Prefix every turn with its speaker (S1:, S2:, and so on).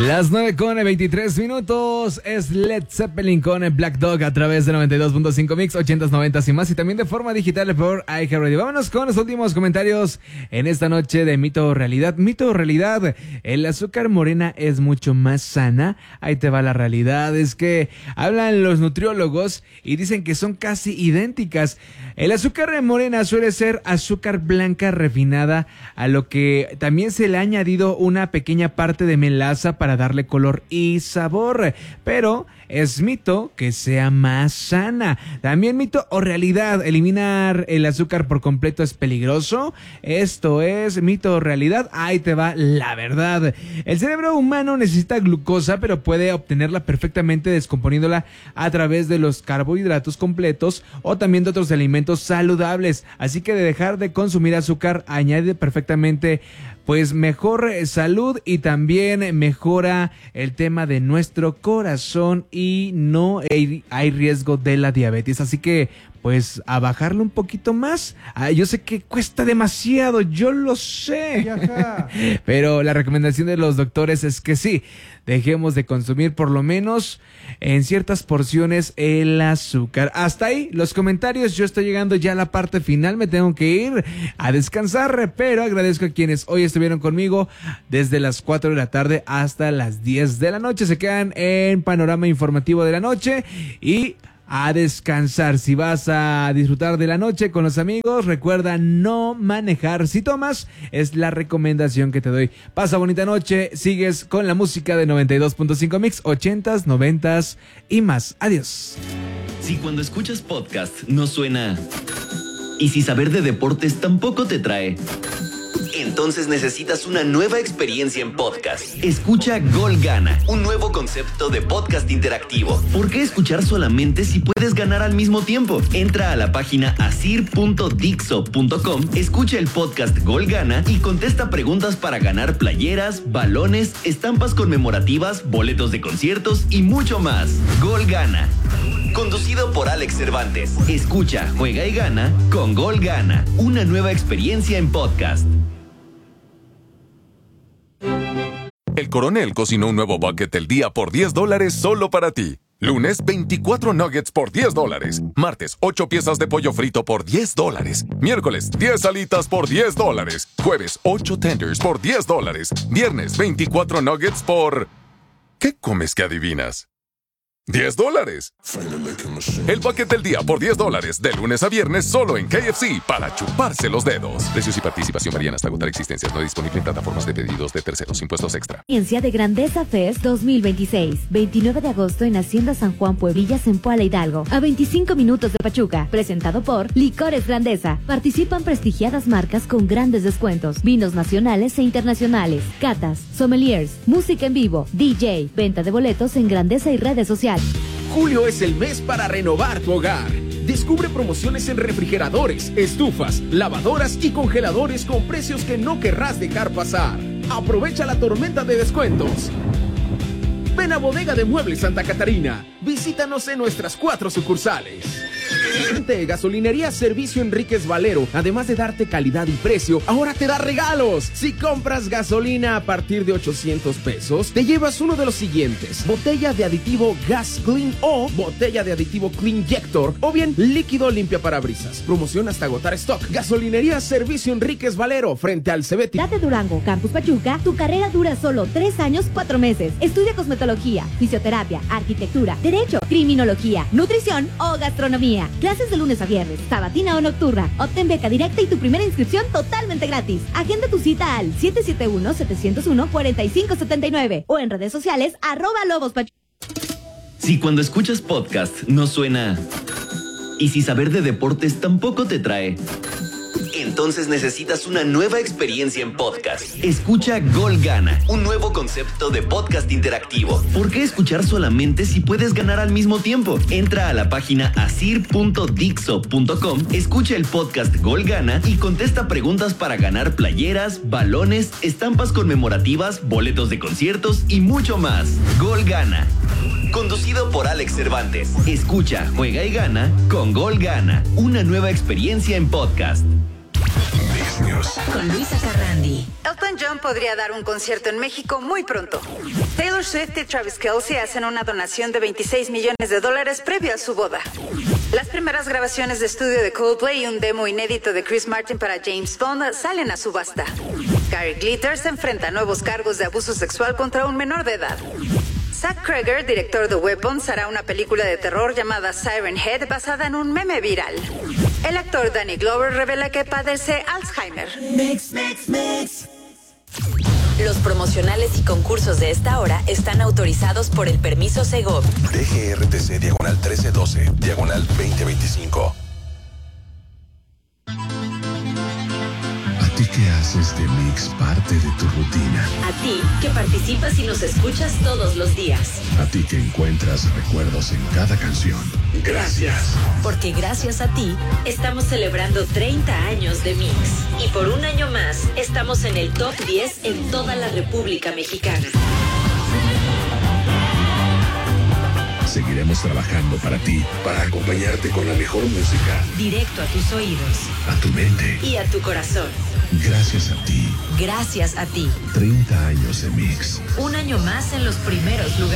S1: Las 9:23 es Led Zeppelin con Black Dog a través de 92.5 Mix, 80s, 90s y más, y también de forma digital por iHeartRadio. Vámonos con los últimos comentarios en esta noche de Mito o Realidad. Mito o Realidad, el azúcar morena es mucho más sana. Ahí te va la realidad, es que hablan los nutriólogos y dicen que son casi idénticas. El azúcar morena suele ser azúcar blanca refinada, a lo que también se le ha añadido una pequeña parte de melaza para darle color y sabor, pero es mito que sea más sana. También mito o realidad, eliminar el azúcar por completo es peligroso. Esto es mito o realidad. Ahí te va la verdad. El cerebro humano necesita glucosa, pero puede obtenerla perfectamente descomponiéndola a través de los carbohidratos completos o también de otros alimentos saludables. Así que de dejar de consumir azúcar añade perfectamente pues mejor salud y también mejora el tema de nuestro corazón y no hay riesgo de la diabetes. Así que pues a bajarlo un poquito más. Yo sé que cuesta demasiado, yo lo sé. Pero la recomendación de los doctores es que sí, dejemos de consumir por lo menos en ciertas porciones el azúcar. Hasta ahí los comentarios. Yo estoy llegando ya a la parte final, me tengo que ir a descansar, pero agradezco a quienes hoy estuvieron conmigo desde las 4 de la tarde hasta las 10 de la noche. Se quedan en Panorama Informativo de la Noche y a descansar. Si vas a disfrutar de la noche con los amigos, recuerda no manejar si tomas, es la recomendación que te doy. Pasa bonita noche, sigues con la música de 92.5 Mix, 80s, 90s y más. Adiós.
S2: Si cuando escuchas podcast no suena, y si saber de deportes tampoco te trae, entonces necesitas una nueva experiencia en podcast. Escucha Gol Gana, un nuevo concepto de podcast interactivo. ¿Por qué escuchar solamente si puedes ganar al mismo tiempo? Entra a la página asir.dixo.com, escucha el podcast Gol Gana y contesta preguntas para ganar playeras, balones, estampas conmemorativas, boletos de conciertos y mucho más. Gol Gana, conducido por Alex Cervantes. Escucha, juega y gana con Gol Gana, una nueva experiencia en podcast.
S3: El Coronel cocinó un nuevo bucket del día por $10 solo para ti. Lunes, 24 nuggets por $10. Martes, 8 piezas de pollo frito por $10. Miércoles, 10 alitas por $10. Jueves, 8 tenders por $10. Viernes, 24 nuggets por... ¿Qué comes que adivinas? $10. El bucket del día por $10, de lunes a viernes solo en KFC, para chuparse los dedos. Precios y participación varían hasta agotar existencias. No disponible en plataformas de pedidos de terceros. Impuestos extra.
S4: Experiencia de Grandeza Fest 2026. 29 de agosto en Hacienda San Juan Pueblillas en Puala Hidalgo. A 25 minutos de Pachuca. Presentado por Licores Grandeza. Participan prestigiadas marcas con grandes descuentos. Vinos nacionales e internacionales. Catas, sommeliers, música en vivo, DJ, venta de boletos en Grandeza y redes sociales.
S5: Julio es el mes para renovar tu hogar. Descubre promociones en refrigeradores, estufas, lavadoras y congeladores con precios que no querrás dejar pasar. Aprovecha la tormenta de descuentos. Ven a Bodega de Muebles Santa Catarina. Visítanos en nuestras 4 sucursales. Gasolinería Servicio Enríquez Valero, además de darte calidad y precio, ahora te da regalos. Si compras gasolina a partir de $800, te llevas uno de los siguientes: botella de aditivo Gas Clean o botella de aditivo Cleanjector, o bien líquido limpia parabrisas. Promoción hasta agotar stock. Gasolinería Servicio Enríquez Valero, frente al Cebeti.
S4: Date Durango, Campus Pachuca, tu carrera dura solo 3 años, 4 meses. Estudia cosmetología, fisioterapia, arquitectura, derecho, criminología, nutrición o gastronomía. Clases de lunes a viernes, sabatina o nocturna. Obtén beca directa y tu primera inscripción totalmente gratis. Agenda tu cita al 771-701-4579 o en redes sociales @lobospachuca.
S2: Si cuando escuchas podcast no suena, y si saber de deportes tampoco te trae, entonces necesitas una nueva experiencia en podcast. Escucha Gol Gana, un nuevo concepto de podcast interactivo. ¿Por qué escuchar solamente si puedes ganar al mismo tiempo? Entra a la página asir.dixo.com, escucha el podcast Gol Gana y contesta preguntas para ganar playeras, balones, estampas conmemorativas, boletos de conciertos y mucho más. Gol Gana, conducido por Alex Cervantes. Escucha, juega y gana con Gol Gana, una nueva experiencia en podcast.
S3: News
S6: con Luisa Carrandi.
S7: Elton John podría dar un concierto en México muy pronto. Taylor Swift y Travis Kelce hacen una donación de $26 millones previo a su boda. Las primeras grabaciones de estudio de Coldplay y un demo inédito de Chris Martin para James Bond salen a subasta. Gary Glitter se enfrenta a nuevos cargos de abuso sexual contra un menor de edad. Zach Cregger, director de Weapons, hará una película de terror llamada Siren Head basada en un meme viral. El actor Danny Glover revela que padece Alzheimer.
S6: Los promocionales y concursos de esta hora están autorizados por el permiso Segov.
S8: DGRTC diagonal 1312, diagonal 2025.
S9: ¿A ti que haces de Mix parte de tu rutina?
S6: A ti que participas y nos escuchas todos los días.
S9: A ti que encuentras recuerdos en cada canción. Gracias.
S6: Porque gracias a ti estamos celebrando 30 años de Mix. Y por un año más estamos en el top 10 en toda la República Mexicana.
S9: Seguiremos trabajando para ti, para acompañarte con la mejor música.
S6: Directo a tus oídos.
S9: A tu mente.
S6: Y a tu corazón.
S9: Gracias a ti.
S6: Gracias a ti.
S9: 30 años de Mix.
S6: Un año más en los primeros lugares.